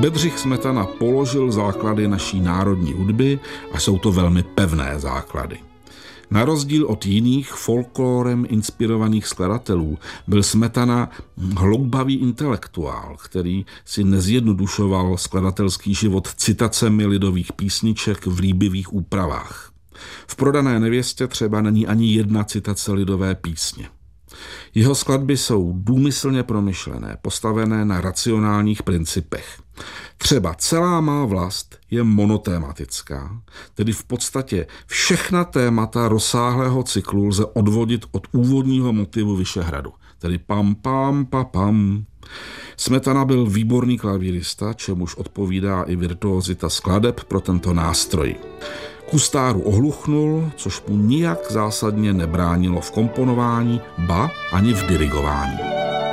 Bedřich Smetana položil základy naší národní hudby a jsou to velmi pevné základy. Na rozdíl od jiných folklorem inspirovaných skladatelů byl Smetana hloubavý intelektuál, který si nezjednodušoval skladatelský život citacemi lidových písniček v líbivých úpravách. V Prodané nevěstě třeba není ani jedna citace lidové písně. Jeho skladby jsou důmyslně promyšlené, postavené na racionálních principech. Třeba Celá má vlast je monotématická, tedy v podstatě všechna témata rozsáhlého cyklu lze odvodit od úvodního motivu Vyšehradu, tedy pam, pam, pa, pam. Smetana byl výborný klavírista, čemuž odpovídá i virtuozita skladeb pro tento nástroj. Ku stáru ohluchnul, což mu nijak zásadně nebránilo v komponování, ba ani v dirigování.